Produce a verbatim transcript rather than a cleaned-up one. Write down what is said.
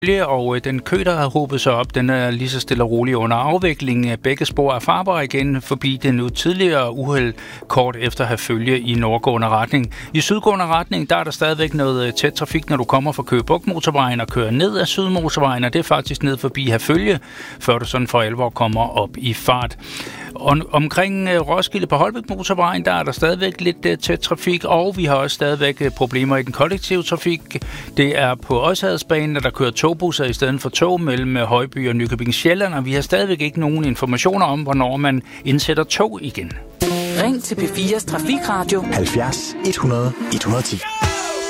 og den kø, der har hobet sig op, den er lige så stille og rolig under afviklingen. Begge spor er farbare igen forbi det nu tidligere uheld kort efter at have følge i nordgående retning. I sydgående retning, der er der stadigvæk noget tæt trafik, når du kommer fra Køge Bugt motorvejen og kører ned ad Sydmotorvejen, og det er faktisk ned forbi Herfølge, før du sådan for alvor kommer op i fart. Og omkring Roskilde på Holbæk motorvejen, der er der stadigvæk lidt tæt trafik, og vi har også stadigvæk problemer i den kollektive trafik. Det er på Odsherredsbanen, at der kører togbusser i stedet for tog mellem Højby og Nykøbing Sjælland, og vi har stadigvæk ikke nogen informationer om, hvornår man indsætter tog igen. Ring til P fires Trafikradio halvfjerds et hundrede et hundrede og ti.